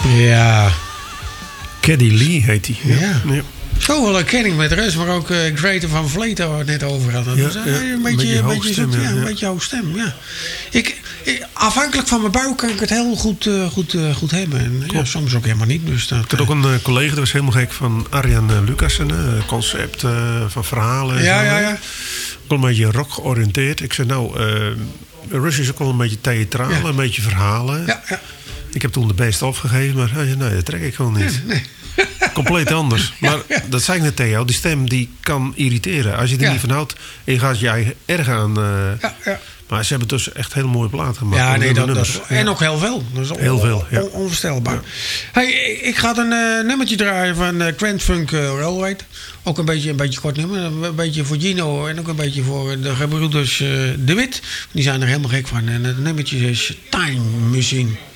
Ja. Geddy Lee heet hij. Ja. Zoveel herkenning met de rest, maar ook Greta van Vleuten waar we het net over hadden. Ja, Dus, een beetje hoog stem. Ja. Ik, afhankelijk van mijn buik kan ik het heel goed hebben. En soms ook helemaal niet. Dus dat, ik had ook een collega, die was helemaal gek van Arjan Lucassen. Concept van verhalen. Ja. Ook wel een beetje rock georiënteerd. Ik zei Rush is ook wel een beetje theatraal, een beetje verhalen. Ja. Ik heb toen de beest opgegeven, maar nee, dat trek ik gewoon niet. Nee. Compleet anders. Maar dat zei ik net tegen jou, die stem die kan irriteren. Als je er niet van houdt en je gaat je eigen erg aan. Maar ze hebben dus echt hele mooie platen gemaakt. Ja, nee, dat en ook heel veel. Dat is heel veel, onvoorstelbaar. Ja. Hey, ik ga een nummertje draaien van Grand Funk Railway. Ook een beetje kort nummer. Een beetje voor Gino en ook een beetje voor de gebroeders De Wit. Die zijn er helemaal gek van. En het nummertje is Time Machine.